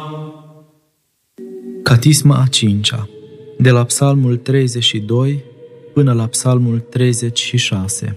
Catisma a 5-a, de la Psalmul 32 până la Psalmul 36.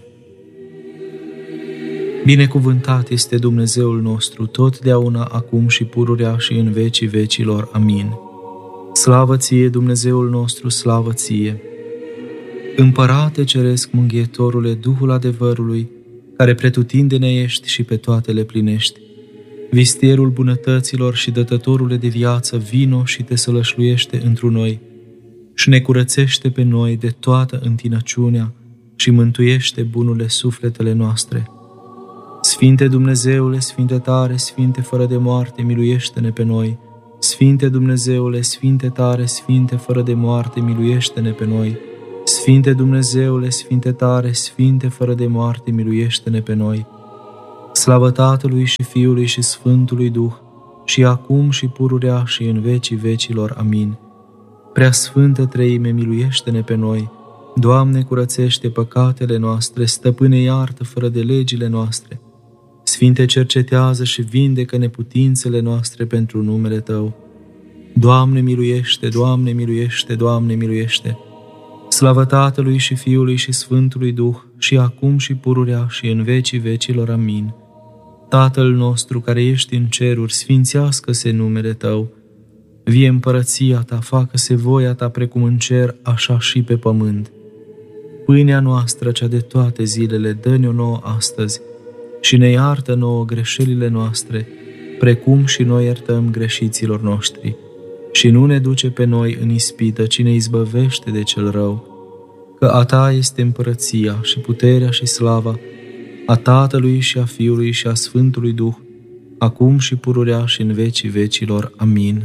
Binecuvântat este Dumnezeul nostru, totdeauna, acum și pururea și în vecii vecilor. Amin. Slavă ție, Dumnezeul nostru, slavă ție! Împărate ceresc, mânghietorule, Duhul adevărului, care pretutindene ești și pe toate le plinești. Vistierul bunătăților și dătătorule de viață, vino și te sălășluiește întru noi și ne curățește pe noi de toată întinăciunea și mântuiește bunule sufletele noastre. Sfinte Dumnezeule, Sfinte tare, Sfinte fără de moarte, miluiește-ne pe noi. Sfinte Dumnezeule, Sfinte tare, Sfinte fără de moarte, miluiește-ne pe noi. Sfinte Dumnezeule, Sfinte tare, Sfinte fără de moarte, miluiește-ne pe noi. Slavă Tatălui și Fiului și Sfântului Duh, și acum și pururea și în vecii vecilor. Amin. Prea Sfântă Treime, miluiește-ne pe noi. Doamne, curățește păcatele noastre, Stăpâne, iartă fără de legile noastre. Sfinte, cercetează și vindecă neputințele noastre pentru numele Tău. Doamne, miluiește, Doamne, miluiește, Doamne, miluiește. Slavă Tatălui și Fiului și Sfântului Duh, și acum și pururea și în vecii vecilor. Amin. Tatăl nostru care ești în ceruri, sfințească-se numele Tău. Vie împărăția Ta, facă-se voia Ta precum în cer, așa și pe pământ. Pâinea noastră, cea de toate zilele, dă-ne-o nouă astăzi și ne iartă nouă greșelile noastre, precum și noi iertăm greșiților noștri. Și nu ne duce pe noi în ispită, ci ne izbăvește de cel rău. Că a Ta este împărăția și puterea și slava, a Tatălui și a Fiului și a Sfântului Duh, acum și pururea și în vecii vecilor. Amin.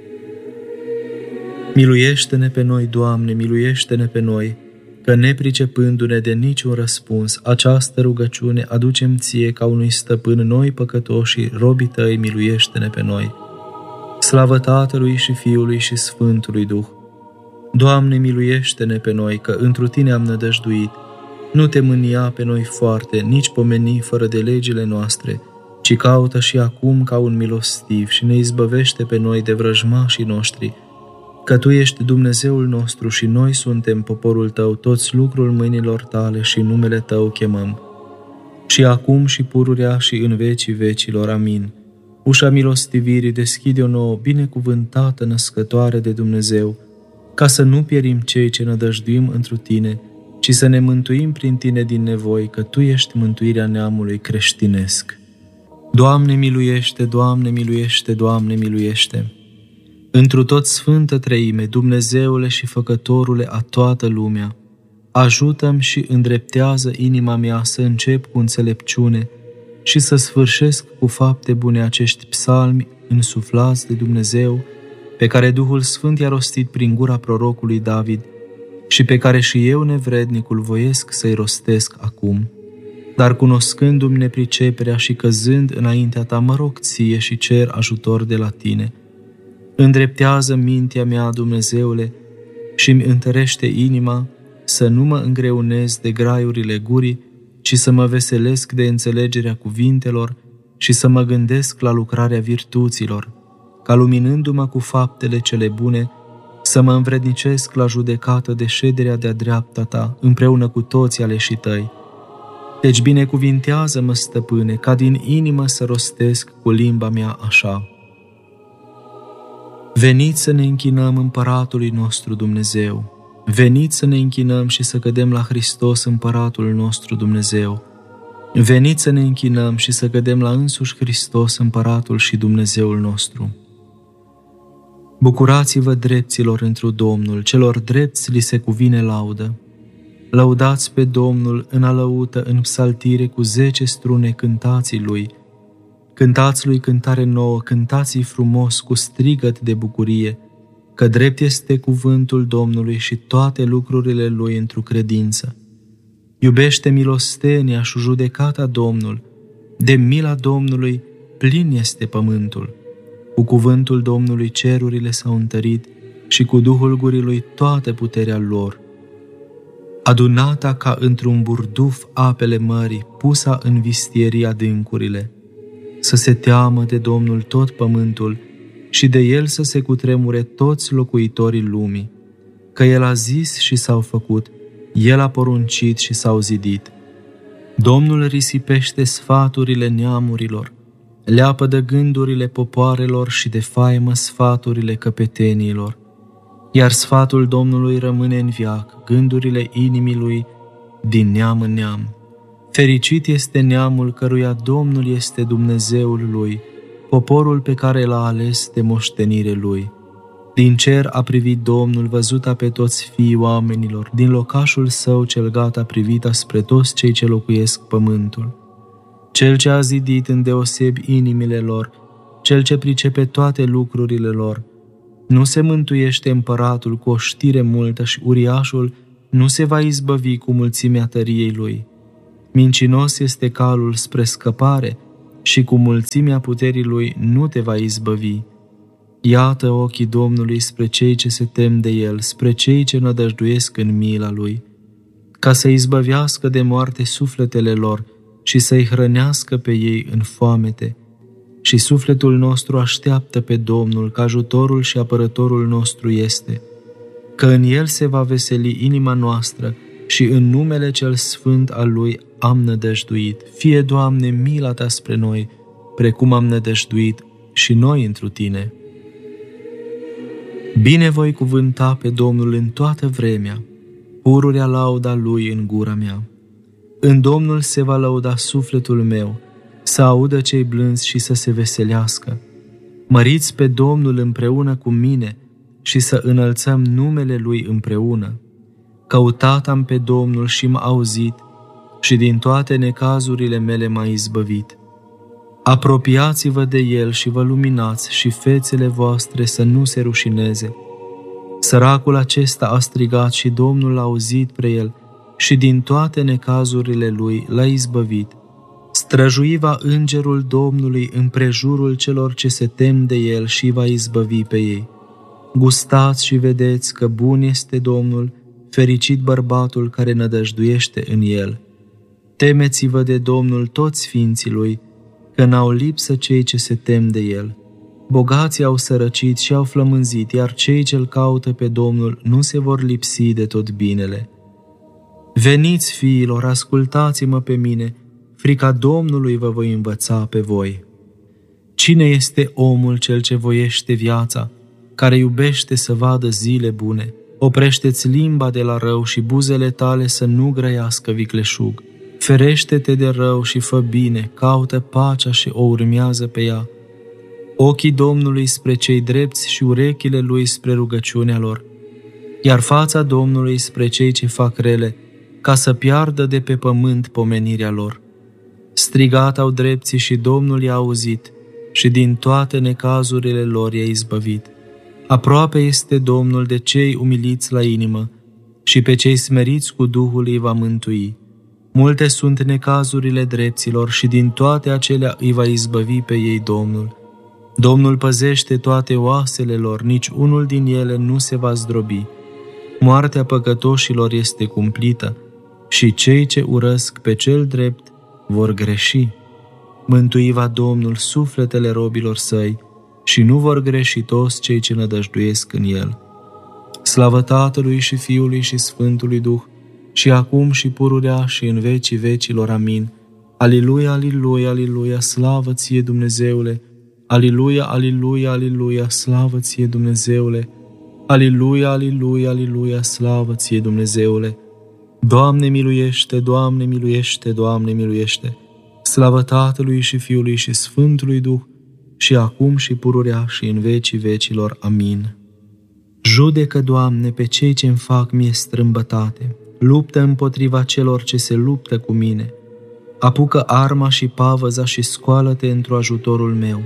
Miluiește-ne pe noi, Doamne, miluiește-ne pe noi, că nepricepându-ne de niciun răspuns, această rugăciune aducem Ție ca unui stăpân, noi păcătoși, robii Tăi, miluiește-ne pe noi. Slavă Tatălui și Fiului și Sfântului Duh! Doamne, miluiește-ne pe noi, că întru Tine am nădăjduit. Nu Te mânia pe noi foarte, nici pomeni fără de legile noastre, ci caută și acum ca un milostiv și ne izbăvește pe noi de vrăjmașii noștri, că Tu ești Dumnezeul nostru și noi suntem poporul Tău, toți lucrul mâinilor Tale și numele Tău chemăm. Și acum și pururea și în vecii vecilor. Amin. Ușa milostivirii deschide-o nouă, binecuvântată născătoare de Dumnezeu, ca să nu pierim cei ce nădăjduim întru Tine, ci să ne mântuim prin Tine din nevoi, că Tu ești mântuirea neamului creștinesc. Doamne miluiește, Doamne miluiește, Doamne miluiește! Întru tot Sfântă Treime, Dumnezeule și Făcătorule a toată lumea, ajută-mi și îndreptează inima mea să încep cu înțelepciune și să sfârșesc cu fapte bune acești psalmi însuflați de Dumnezeu, pe care Duhul Sfânt i-a rostit prin gura prorocului David și pe care și eu, nevrednicul, voiesc să-i rostesc acum. Dar cunoscându-mi nepriceperea și căzând înaintea Ta, mă rog Ție și cer ajutor de la Tine. Îndreptează mintea mea, Dumnezeule, și îmi întărește inima, să nu mă îngreunez de graiurile gurii, ci să mă veselesc de înțelegerea cuvintelor și să mă gândesc la lucrarea virtuților, ca luminându-mă cu faptele cele bune, să mă învrednicesc la judecată de șederea de-a dreapta Ta, împreună cu toți aleșii Tăi. Deci binecuvintează-mă, Stăpâne, ca din inimă să rostesc cu limba mea așa. Veniți să ne închinăm Împăratului nostru Dumnezeu. Veniți să ne închinăm și să cădem la Hristos, Împăratul nostru Dumnezeu. Veniți să ne închinăm și să cădem la însuși Hristos, Împăratul și Dumnezeul nostru. Bucurați-vă, drepților, întru Domnul, celor drepți li se cuvine laudă. Lăudați pe Domnul în alăută, în psaltire, cu 10 strune cântați Lui. Cântați Lui cântare nouă, cântați-i frumos, cu strigăt de bucurie, că drept este cuvântul Domnului și toate lucrurile Lui într-o credință. Iubește milostenia și judecata Domnul, de mila Domnului plin este pământul. Cu cuvântul Domnului cerurile s-au întărit și cu Duhul gurii Lui toată puterea lor. Adunata ca într-un burduf apele mării, pusa în vistierii adâncurile. Să se teamă de Domnul tot pământul și de el să se cutremure toți locuitorii lumii, că el a zis și s-au făcut, el a poruncit și s-au zidit. Domnul risipește sfaturile neamurilor, leapă de gândurile popoarelor și de faimă sfaturile căpeteniilor. Iar sfatul Domnului rămâne în veac, gândurile inimii lui din neam în neam. Fericit este neamul căruia Domnul este Dumnezeul lui, poporul pe care l-a ales de moștenire lui. Din cer a privit Domnul, văzuta pe toți fiii oamenilor, din locașul său cel gata privita spre toți cei ce locuiesc pământul. Cel ce a zidit îndeosebi inimile lor, cel ce pricepe toate lucrurile lor. Nu se mântuiește împăratul cu o știre multă și uriașul nu se va izbăvi cu mulțimea tăriei lui. Mincinos este calul spre scăpare și cu mulțimea puterii lui nu te va izbăvi. Iată ochii Domnului spre cei ce se tem de el, spre cei ce nădăjduiesc în mila lui, ca să izbăvească de moarte sufletele lor și să-i hrănească pe ei în foamete. Și sufletul nostru așteaptă pe Domnul, că ajutorul și apărătorul nostru este, că în el se va veseli inima noastră și în numele cel sfânt al lui am nădăjduit. Fie, Doamne, mila ta spre noi, precum am nădăjduit și noi întru tine. Bine voi cuvânta pe Domnul în toată vremea, pururea lauda lui în gura mea. În Domnul se va lăuda sufletul meu, să audă cei blânzi și să se veselească. Măriți pe Domnul împreună cu mine și să înălțăm numele Lui împreună. Căutat am pe Domnul și m-a auzit și din toate necazurile mele m-a izbăvit. Apropiați-vă de El și vă luminați și fețele voastre să nu se rușineze. Săracul acesta a strigat și Domnul l-a auzit pre el și din toate necazurile lui l-a izbăvit. Străjui va îngerul Domnului împrejurul celor ce se tem de el și va izbăvi pe ei. Gustați și vedeți că bun este Domnul, fericit bărbatul care nădăjduiește în el. Temeți-vă de Domnul toți sfinții lui, că n-au lipsă cei ce se tem de el. Bogații au sărăcit și au flămânzit, iar cei ce-l caută pe Domnul nu se vor lipsi de tot binele. Veniți, fiilor, ascultați-mă pe mine, frica Domnului vă voi învăța pe voi. Cine este omul cel ce voiește viața, care iubește să vadă zile bune? Oprește-ți limba de la rău și buzele tale să nu grăiască vicleșug. Ferește-te de rău și fă bine, caută pacea și o urmează pe ea. Ochii Domnului spre cei drepți și urechile lui spre rugăciunea lor, iar fața Domnului spre cei ce fac rele, ca să piardă de pe pământ pomenirea lor. Strigat au drepții și Domnul i-a auzit și din toate necazurile lor i-a izbăvit. Aproape este Domnul de cei umiliți la inimă și pe cei smeriți cu Duhul îi va mântui. Multe sunt necazurile drepților și din toate acelea îi va izbăvi pe ei Domnul. Domnul păzește toate oasele lor, nici unul din ele nu se va zdrobi. Moartea păcătoșilor este cumplită și cei ce urăsc pe cel drept vor greși. Mântui va Domnul sufletele robilor săi și nu vor greși toți cei ce nădăjduiesc în el. Slavă Tatălui și Fiului și Sfântului Duh, și acum și pururea și în vecii vecilor. Amin. Aliluia, aliluia, aliluia, slavă ție, Dumnezeule! Aliluia, aliluia, aliluia, slavă ție, Dumnezeule! Aliluia, aliluia, aliluia, slavă ție, Dumnezeule! Doamne miluiește, Doamne miluiește, Doamne miluiește! Slavă Tatălui și Fiului și Sfântului Duh, și acum și pururea și în vecii vecilor. Amin. Judecă, Doamne, pe cei ce-mi fac mie strâmbătate, luptă împotriva celor ce se luptă cu mine. Apucă arma și pavăza și scoală-te într-o ajutorul meu.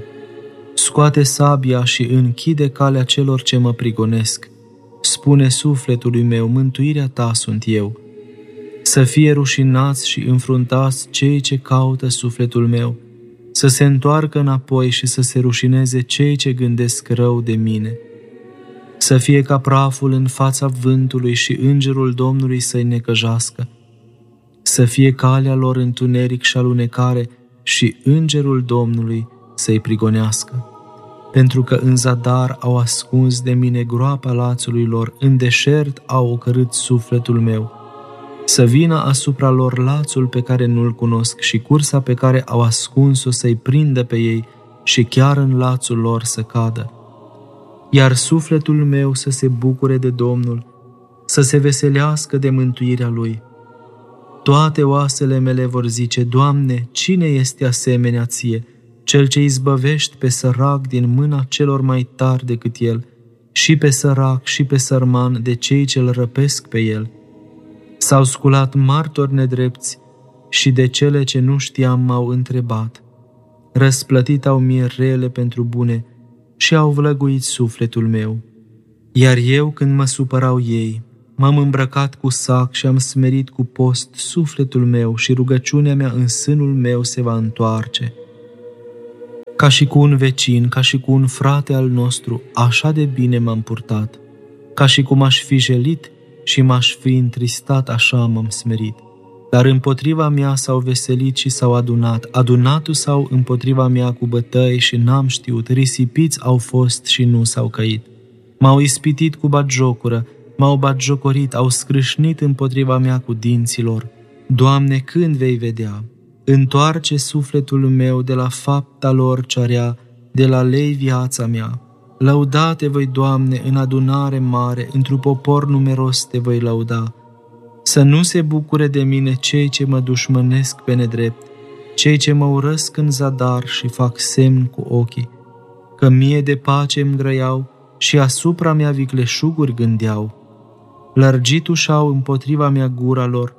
Scoate sabia și închide calea celor ce mă prigonesc. Spune sufletului meu, mântuirea ta sunt eu. Să fie rușinați și înfruntați cei ce caută sufletul meu, să se întoarcă înapoi și să se rușineze cei ce gândesc rău de mine. Să fie ca praful în fața vântului și îngerul Domnului să-i necăjească. Să fie calea lor întuneric și alunecare și îngerul Domnului să-i prigonească. pentru că în zadar au ascuns de mine groapa lațului lor, în deșert au ocărât sufletul meu. Să vină asupra lor lațul pe care nu-l cunosc și cursa pe care au ascuns-o să-i prindă pe ei și chiar în lațul lor să cadă. Iar sufletul meu să se bucure de Domnul, să se veselească de mântuirea Lui. Toate oasele mele vor zice, Doamne, cine este asemenea Ție, Cel ce izbăvești pe sărac din mâna celor mai tari decât el, și pe sărac și pe sărman de cei ce îl răpesc pe el. S-au sculat martori nedrepți și de cele ce nu știam m-au întrebat. Răsplătit au mie rele pentru bune și au vlăguit sufletul meu. Iar eu, când mă supărau ei, m-am îmbrăcat cu sac și am smerit cu post sufletul meu și rugăciunea mea în sânul meu se va întoarce. Ca și cu un vecin, ca și cu un frate al nostru, așa de bine m-am purtat. Ca și cum aș fi jelit și m-aș fi întristat, așa m-am smerit. Dar împotriva mea s-au veselit și s-au adunat, adunatul s-au împotriva mea cu bătăi și n-am știut, risipiți au fost și nu s-au căit. M-au ispitit cu batjocură, m-au batjocorit, au scrâșnit împotriva mea cu dinților. Doamne, când vei vedea? Întoarce sufletul meu de la fapta lor ce rea, de la lei viața mea. Lăudate voi, Doamne, în adunare mare, într-un popor numeros te voi lăuda. Să nu se bucure de mine cei ce mă dușmănesc pe nedrept, cei ce mă urăsc în zadar și fac semn cu ochii, că mie de pace îmi grăiau și asupra mea vicleșuguri gândeau. Lărgit ușau împotriva mea gura lor.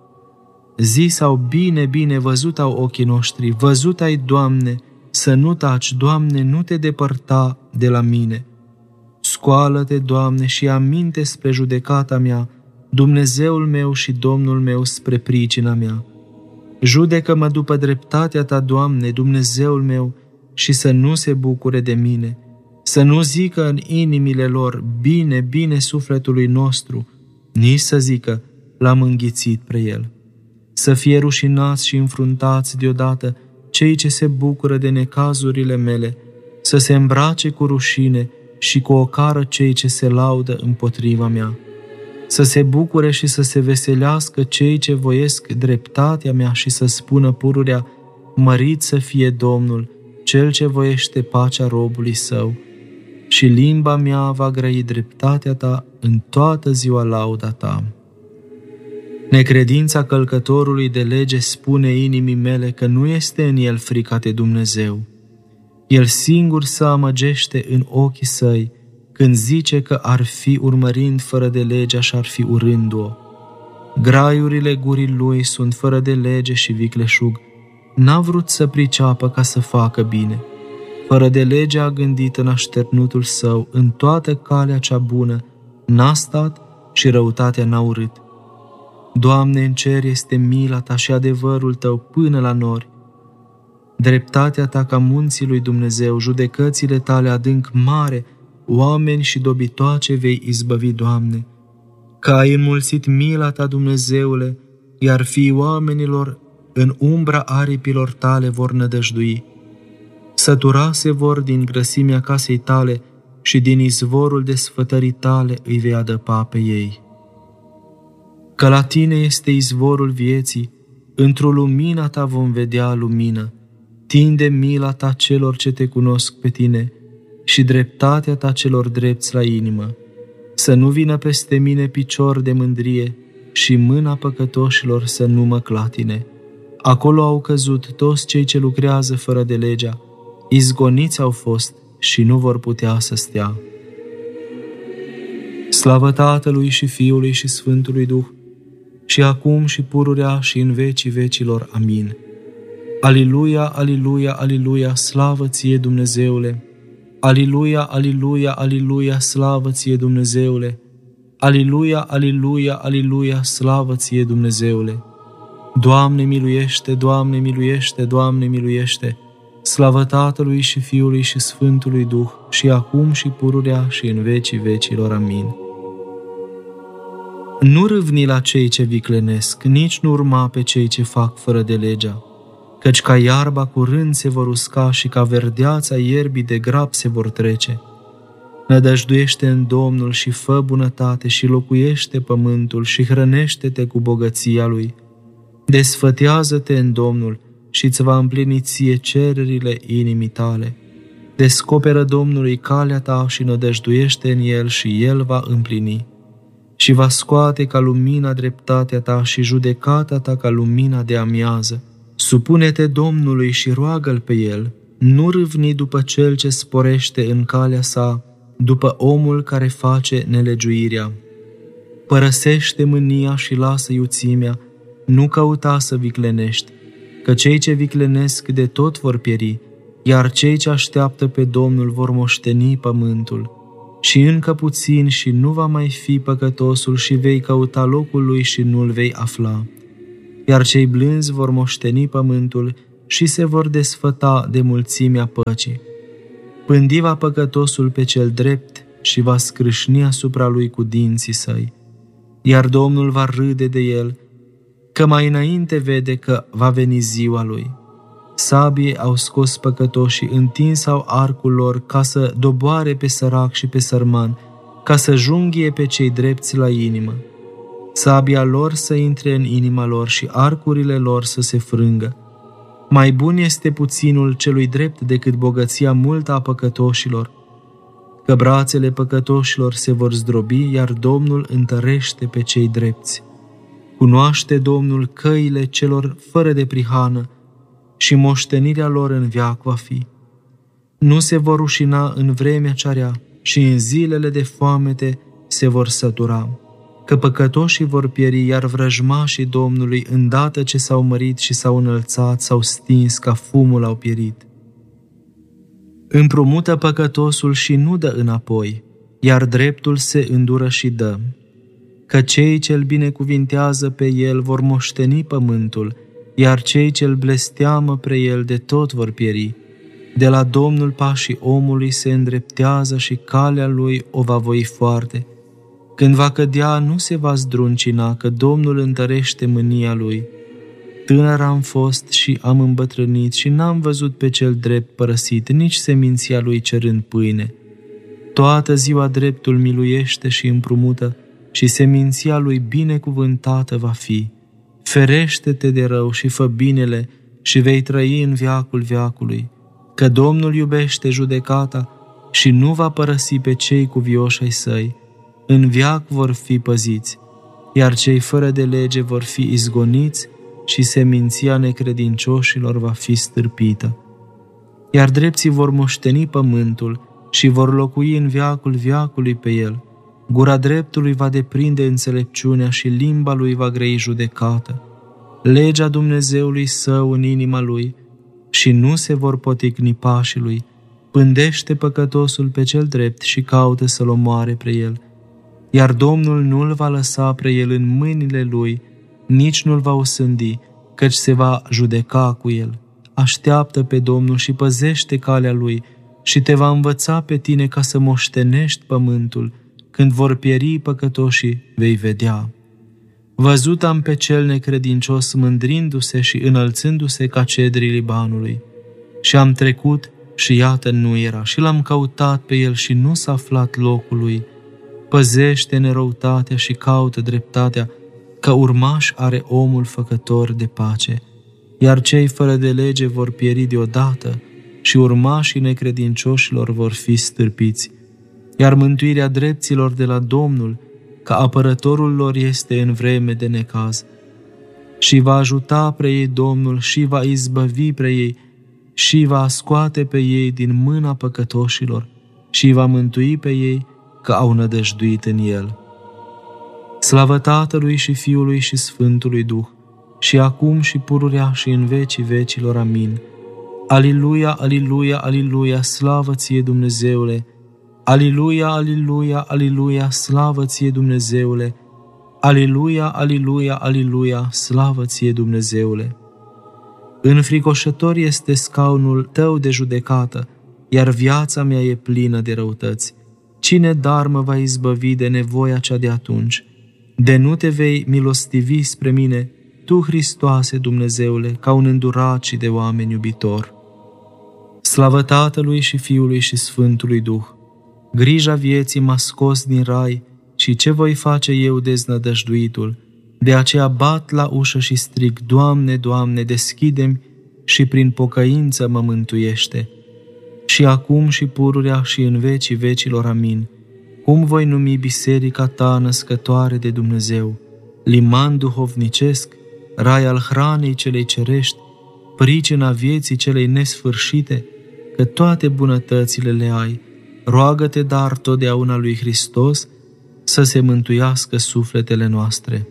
Zisau, bine, bine, văzut au ochii noștri, văzut ai, Doamne, să nu taci, Doamne, nu te depărta de la mine. Scoală-te, Doamne, și aminte spre judecata mea, Dumnezeul meu și Domnul meu spre pricina mea. Judecă-mă după dreptatea ta, Doamne, Dumnezeul meu, și să nu se bucure de mine, să nu zică în inimile lor, bine, bine sufletului nostru, nici să zică, l-am înghițit pre el. Să fie rușinați și înfruntați deodată cei ce se bucură de necazurile mele, să se îmbrace cu rușine și cu ocară cei ce se laudă împotriva mea. Să se bucure și să se veselească cei ce voiesc dreptatea mea și să spună pururea, mărit să fie Domnul, Cel ce voiește pacea robului său. Și limba mea va grăi dreptatea ta în toată ziua lauda ta. Necredința călcătorului de lege spune inimii mele că nu este în el frica de Dumnezeu. El singur se amăgește în ochii săi când zice că ar fi urmărind fără de legea și ar fi urându-o. Graiurile gurii lui sunt fără de lege și vicleșug. N-a vrut să priceapă ca să facă bine. Fără de lege a gândit în așternutul său, în toată calea cea bună, n-a stat și răutatea n-a urât. Doamne, în cer este mila ta și adevărul tău până la nori. Dreptatea ta ca munții lui Dumnezeu, judecățile tale adânc mare, oameni și dobitoace vei izbăvi, Doamne. Că ai înmulțit mila ta, Dumnezeule, iar fiii oamenilor în umbra aripilor tale vor nădăjdui. Săturase vor din grăsimea casei tale și din izvorul desfătării tale îi vei adăpa pe ei. Că la tine este izvorul vieții, într-o lumina ta vom vedea lumină. Tinde mila ta celor ce te cunosc pe tine și dreptatea ta celor drepți la inimă. Să nu vină peste mine picior de mândrie și mâna păcătoșilor să nu mă clatine. Acolo au căzut toți cei ce lucrează fără de legea, izgoniți au fost și nu vor putea să stea. Slavă Tatălui și Fiului și Sfântului Duh, și acum și pururea și în vecii vecilor. Amin. Aliluia, aliluia, aliluia, slavă ție, Dumnezeule! Aliluia, aliluia, aliluia, slavă ție, Dumnezeule! Aliluia, aliluia, aliluia, slavă ție, Dumnezeule! Doamne miluiește, Doamne miluiește, Doamne miluiește! Slavă Tatălui și Fiului și Sfântului Duh, și acum și pururea și în vecii vecilor. Amin. Nu râvni la cei ce viclenesc, nici nu urma pe cei ce fac fără de legea, căci ca iarba curând se vor usca și ca verdeața ierbii de grab se vor trece. Nădăjduiește în Domnul și fă bunătate și locuiește pământul și hrănește-te cu bogăția Lui. Desfătează-te în Domnul și îți va împlini ție cererile inimii tale. Descoperă Domnului calea ta și nădăjduiește în El și El va împlini. Și va scoate ca lumina dreptatea ta și judecata ta ca lumina de amiază. Supune-te Domnului și roagă-L pe El, nu râvni după cel ce sporește în calea sa, după omul care face nelegiuirea. Părăsește mânia și lasă iuțimea, nu căuta să viclenești, că cei ce viclenesc de tot vor pieri, iar cei ce așteaptă pe Domnul vor moșteni pământul. Și încă puțin și nu va mai fi păcătosul și vei căuta locul lui și nu-l vei afla. Iar cei blânzi vor moșteni pământul și se vor desfăta de mulțimea păcii. Pândi va păcătosul pe cel drept și va scrâșni asupra lui cu dinții săi. Iar Domnul va râde de el, că mai înainte vede că va veni ziua lui. Sabie au scos păcătoșii, întins au arcul lor ca să doboare pe sărac și pe sărman, ca să junghie pe cei drepți la inimă. Sabia lor să intre în inima lor și arcurile lor să se frângă. Mai bun este puținul celui drept decât bogăția multă a păcătoșilor, că brațele păcătoșilor se vor zdrobi, iar Domnul întărește pe cei drepți. Cunoaște Domnul căile celor fără de prihană și moștenirea lor în veac va fi. Nu se vor rușina în vremea cea rea și în zilele de foamete se vor sătura, că păcătoșii vor pieri, iar vrăjmașii Domnului, îndată ce s-au mărit și s-au înălțat, s-au stins, ca fumul au pierit. Împrumută păcătosul și nu dă înapoi, iar dreptul se îndură și dă. Că cei ce-l binecuvintează pe el vor moșteni pământul, iar cei ce-l blesteamă pre el de tot vor pieri. De la Domnul pașii omului se îndreptează și calea lui o va voi foarte. Când va cădea, nu se va zdruncina, că Domnul întărește mânia lui. Tânăr am fost și am îmbătrânit și n-am văzut pe cel drept părăsit, nici seminția lui cerând pâine. Toată ziua dreptul miluiește și împrumută și seminția lui binecuvântată va fi. Ferește-te de rău și fă binele și vei trăi în veacul veacului, că Domnul iubește judecata și nu va părăsi pe cei cuvioși ai săi. În veac vor fi păziți, iar cei fără de lege vor fi izgoniți și seminția necredincioșilor va fi stârpită. Iar drepții vor moșteni pământul și vor locui în veacul veacului pe el. Gura dreptului va deprinde înțelepciunea și limba lui va grăi judecată. Legea Dumnezeului său în inima lui și nu se vor poticni pașii lui. Pândește păcătosul pe cel drept și caută să-l omoare pre el. Iar Domnul nu-l va lăsa pre el în mâinile lui, nici nu-l va osândi, căci se va judeca cu el. Așteaptă pe Domnul și păzește calea lui și te va învăța pe tine ca să moștenești pământul. Când vor pieri păcătoșii, vei vedea. Văzut am pe cel necredincios mândrindu-se și înălțându-se ca cedrii Libanului. Și am trecut și iată nu era, și l-am căutat pe el și nu s-a aflat locul lui. Păzește nerăutatea și caută dreptatea, că urmaș are omul făcător de pace. Iar cei fără de lege vor pieri deodată și urmașii necredincioșilor vor fi stârpiți. Iar mântuirea drepților de la Domnul, că apărătorul lor este în vreme de necaz. Și va ajuta pre ei Domnul și va izbăvi pre ei și va scoate pe ei din mâna păcătoșilor și va mântui pe ei că au nădăjduit în El. Slavă Tatălui și Fiului și Sfântului Duh, și acum și pururea și în vecii vecilor. Amin. Aliluia, aliluia, aliluia, slavă ție Dumnezeule! Aliluia, aliluia, aliluia, slavă ție Dumnezeule! Aliluia, aliluia, aliluia, slavă ție Dumnezeule! Înfricoșător este scaunul tău de judecată, iar viața mea e plină de răutăți. Cine dar mă va izbăvi de nevoia cea de atunci? De nu te vei milostivi spre mine, Tu, Hristoase, Dumnezeule, ca un îndurat și de oameni iubitor. Slavă Tatălui și Fiului și Sfântului Duh! Grija vieții m-a scos din rai și ce voi face eu deznădăjduitul? De aceea bat la ușă și strig, Doamne, Doamne, deschide-mi și prin pocăință mă mântuiește. Și acum și pururea și în vecii vecilor, amin. Cum voi numi biserica ta născătoare de Dumnezeu, liman duhovnicesc, rai al hranei celei cerești, pricina vieții celei nesfârșite, că toate bunătățile le ai. Roagă-te dar totdeauna lui Hristos să se mântuiască sufletele noastre.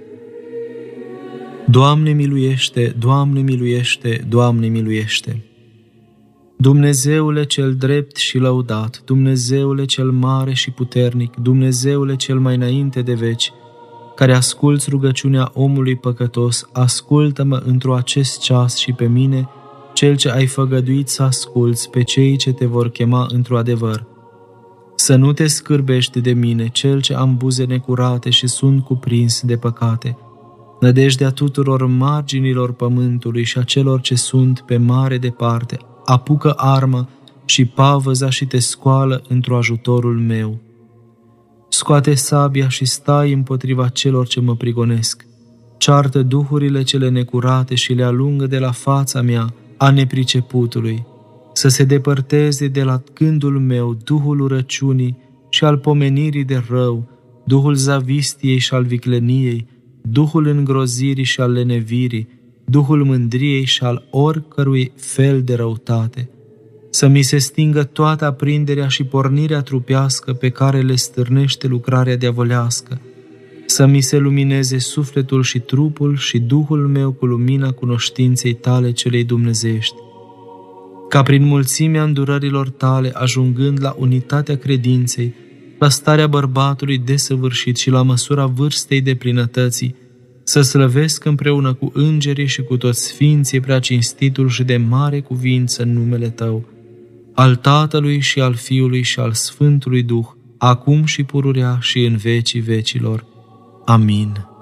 Doamne miluiește, Doamne miluiește, Doamne miluiește! Dumnezeule cel drept și lăudat, Dumnezeule cel mare și puternic, Dumnezeule cel mai înainte de veci, care asculți rugăciunea omului păcătos, ascultă-mă într-o acest ceas și pe mine, cel ce ai făgăduit să asculți pe cei ce te vor chema într-o adevăr. Să nu te scârbești de mine, cel ce am buze necurate și sunt cuprins de păcate. Nădejdea tuturor marginilor pământului și a celor ce sunt pe mare departe, apucă arma și pavăza și te scoală într-o ajutorul meu. Scoate sabia și stai împotriva celor ce mă prigonesc. Ceartă duhurile cele necurate și le alungă de la fața mea a nepriceputului. Să se depărteze de la gândul meu duhul urăciunii și al pomenirii de rău, duhul zavistiei și al vicleniei, duhul îngrozirii și al lenevirii, duhul mândriei și al oricărui fel de răutate. Să mi se stingă toată aprinderea și pornirea trupească pe care le stârnește lucrarea diavolească. Să mi se lumineze sufletul și trupul și duhul meu cu lumina cunoștinței tale celei dumnezeiești. Ca prin mulțimea îndurărilor tale, ajungând la unitatea credinței, la starea bărbatului desăvârșit și la măsura vârstei de plinătății, să slăvesc împreună cu îngerii și cu toți sfinții prea cinstitul și de mare cuvință în numele Tău, al Tatălui și al Fiului și al Sfântului Duh, acum și pururea și în vecii vecilor. Amin.